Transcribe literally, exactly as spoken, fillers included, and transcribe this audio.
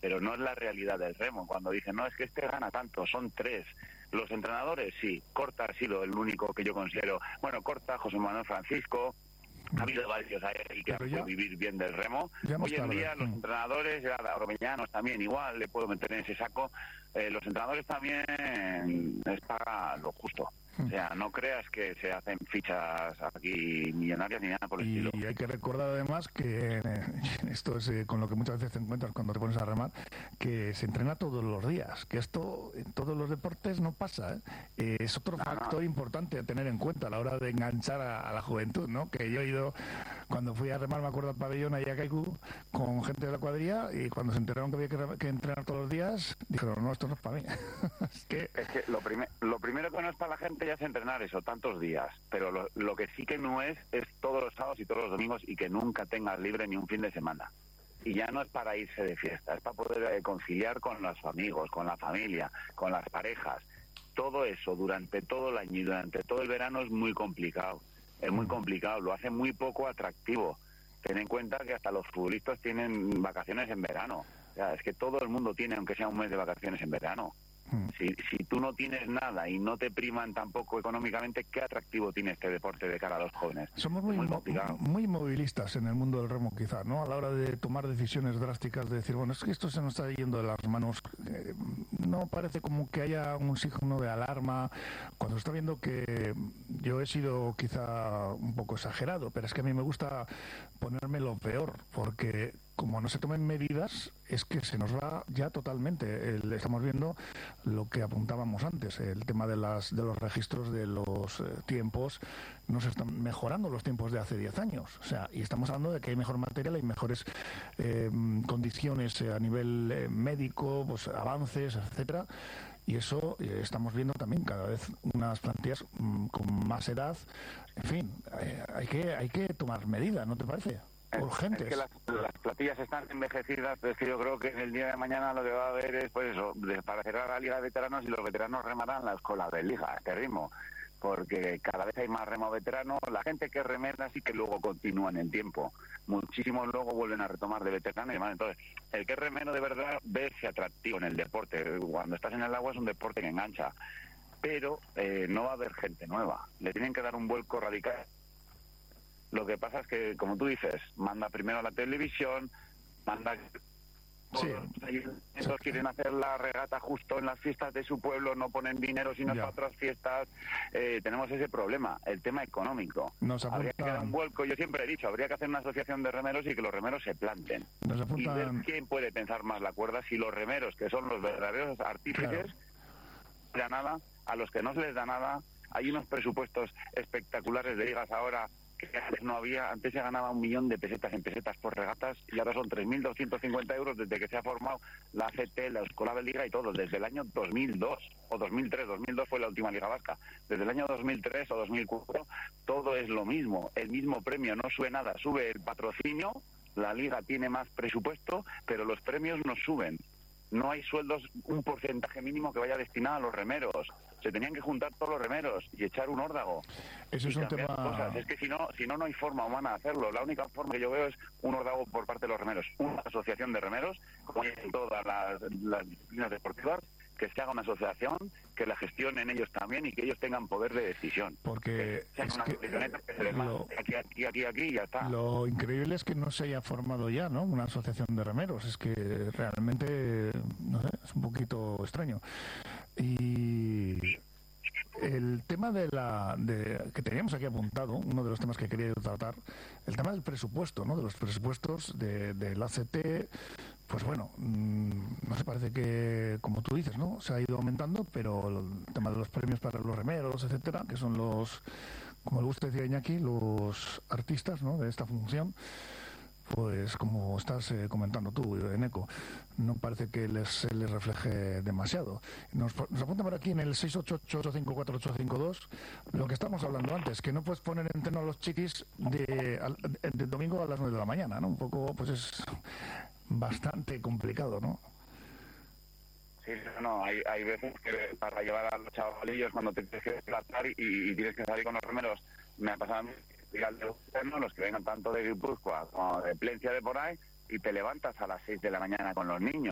pero no es la realidad del remo. Cuando dicen, no, es que este gana tanto, son tres. Los entrenadores, sí. Corta ha sido el único que yo considero. Bueno, Corta, José Manuel Francisco, ha habido varios ahí que han podido vivir bien del remo. Hoy en día los entrenadores, ya Oromeñanos también igual, le puedo meter en ese saco. Eh, los entrenadores también es para lo justo. O sea, no creas que se hacen fichas aquí millonarias ni nada por el y estilo. Y hay que recordar además que eh, esto es eh, con lo que muchas veces te encuentras cuando te pones a remar, que se entrena todos los días, que esto en todos los deportes no pasa, ¿eh? Eh, es otro no, factor no. importante a tener en cuenta a la hora de enganchar a, a la juventud, ¿no? Que yo he ido, cuando fui a remar, me acuerdo, al pabellón ahí a Kaiku, con gente de la cuadrilla, y cuando se enteraron que había que, que entrenar todos los días, dijeron, no, esto no es para mí. es que, es que lo, primer, lo primero que no es para la gente ya es entrenar eso, tantos días, pero lo, lo que sí que no es, es todos los sábados y todos los domingos y que nunca tengas libre ni un fin de semana. Y ya no es para irse de fiesta, es para poder eh, conciliar con los amigos, con la familia, con las parejas. Todo eso durante todo el año y durante todo el verano es muy complicado, es muy complicado, lo hace muy poco atractivo. Ten en cuenta que hasta los futbolistas tienen vacaciones en verano, o sea, es que todo el mundo tiene, aunque sea un mes de vacaciones en verano. Si, si tú no tienes nada y no te priman tampoco económicamente, ¿qué atractivo tiene este deporte de cara a los jóvenes? Somos muy, muy, muy movilistas en el mundo del remo, quizá, ¿no? A la hora de tomar decisiones drásticas, de decir, bueno, es que esto se nos está yendo de las manos. Eh, no parece como que haya un signo de alarma. Cuando se está viendo que yo he sido quizá un poco exagerado, pero es que a mí me gusta ponerme lo peor, porque como no se tomen medidas, es que se nos va ya totalmente. El, estamos viendo lo que apuntábamos antes, el tema de las de los registros de los eh, tiempos. No se están mejorando los tiempos de hace diez años. O sea, y estamos hablando de que hay mejor material, hay mejores eh, condiciones eh, a nivel eh, médico, pues avances, etcétera. Y eso eh, estamos viendo también cada vez unas plantillas mm, con más edad. En fin, eh, hay que hay que tomar medidas, ¿no te parece? Urgentes. Es que las, las platillas están envejecidas, pero es que yo creo que en el día de mañana lo que va a haber es, pues eso, desaparecerá la Liga de Veteranos y los veteranos remarán la escuela de Liga, a este ritmo, porque cada vez hay más remo veterano, la gente que remera sí que luego continúa en el tiempo, muchísimos luego vuelven a retomar de veterano y demás. Entonces, el que es remero de verdad ve ese atractivo en el deporte, cuando estás en el agua es un deporte que engancha, pero eh, no va a haber gente nueva, le tienen que dar un vuelco radical. Lo que pasa es que, como tú dices, manda primero a la televisión, manda... Sí. Ellos quieren hacer la regata justo en las fiestas de su pueblo, no ponen dinero sino para otras fiestas. Eh, tenemos ese problema, el tema económico. Nos apuntan... Habría que dar un vuelco, yo siempre he dicho, habría que hacer una asociación de remeros y que los remeros se planten. Nos apuntan... Y ver quién puede pensar más la cuerda, si los remeros, que son los verdaderos artífices, claro, no les da nada, a los que no se les da nada. Hay unos presupuestos espectaculares de ligas ahora que antes no había. Antes se ganaba un millón de pesetas en pesetas por regatas y ahora son tres mil doscientos cincuenta euros desde que se ha formado la C T, la Escuela de Liga y todo, desde el año dos mil dos o dos mil tres. dos mil dos fue la última Liga Vasca. Desde el año dos mil tres o dos mil cuatro todo es lo mismo, el mismo premio, no sube nada, sube el patrocinio, la Liga tiene más presupuesto, pero los premios no suben. No hay sueldos, un porcentaje mínimo que vaya destinado a los remeros. Se tenían que juntar todos los remeros y echar un órdago. Eso es un tema... cosas. Es que si no, si no, no hay forma humana de hacerlo. La única forma que yo veo es un órdago por parte de los remeros. Una asociación de remeros, como en todas las, las disciplinas deportivas, que se haga una asociación, que la gestionen ellos también y que ellos tengan poder de decisión. Porque que es que, que se lo, aquí, aquí, aquí, aquí y ya está. Lo increíble es que no se haya formado ya, ¿no?, una asociación de remeros. Es que realmente, no sé, es un poquito extraño. Y el tema de la de, que teníamos aquí apuntado, uno de los temas que quería tratar, el tema del presupuesto, ¿no?, de los presupuestos de, de la C T. Pues bueno, no sé, parece que, como tú dices, ¿no?, se ha ido aumentando, pero el tema de los premios para los remeros, etcétera, que son los, como le gusta decir a Iñaki, los artistas, ¿no?, de esta función, pues como estás eh, comentando tú, Eneco, no parece que les, se les refleje demasiado. Nos, nos apuntan por aquí en el seis ocho ocho ocho cinco cuatro ocho cinco dos lo que estamos hablando antes, que no puedes poner en entreno a los chiquis de, de, de domingo a las nueve de la mañana, ¿no? Un poco, pues es bastante complicado, ¿no? Sí, no, hay, hay veces que para llevar a los chavalillos cuando te tienes que desplazar y, y tienes que salir con los remeros, me ha pasado a mí, los que vengan tanto de Guipúzcoa como de Plencia de por ahí, y te levantas a las seis de la mañana con los niños.